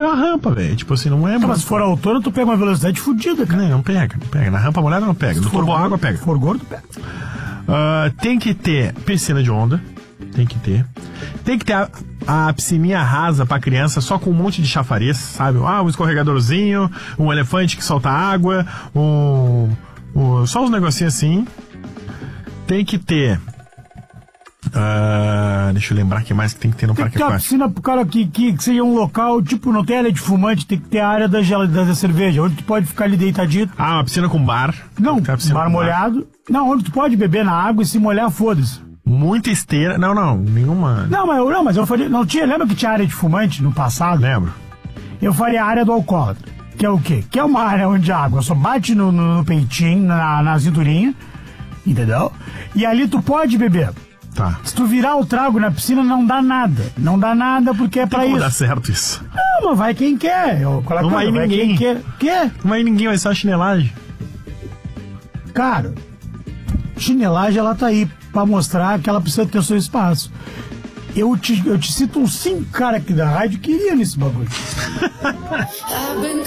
uma rampa, velho. Tipo assim, não é... Mas se for autônomo, tu pega uma velocidade fodida, cara. Não pega. Na rampa molhada não pega. No turbo água pega. Se for gordo, pega. Tem que ter piscina de onda. Tem que ter a piscininha rasa pra criança, só com um monte de chafariz, sabe? Um escorregadorzinho, um elefante que solta água, só uns negocinhos assim. Tem que ter... deixa eu lembrar o que mais que tem que ter no parque aquático. Tem que ter uma piscina pro cara que seja um local, tipo, não tem área de fumante, tem que ter a área da cerveja, onde tu pode ficar ali deitadito. Uma piscina com bar. Não, bar molhado. Não, onde tu pode beber na água e se molhar, foda-se. Muita esteira. Não, nenhuma. Mas eu faria. Não tinha, lembra que tinha área de fumante no passado? Lembro. Eu faria a área do alcoólatra. Que é o quê? Que é uma área onde a água só bate no peitinho, na cinturinha, entendeu? E ali tu pode beber. Tá. Se tu virar o trago na piscina, não dá nada. Não dá nada porque é pra isso. Não dá certo isso. Não, mas vai quem quer. Não vai ninguém. Quê? Não vai ninguém, vai só chinelagem. Cara, chinelagem, ela tá aí pra mostrar que ela precisa ter o seu espaço. Eu te cito uns 5 caras aqui da rádio que iriam nesse bagulho.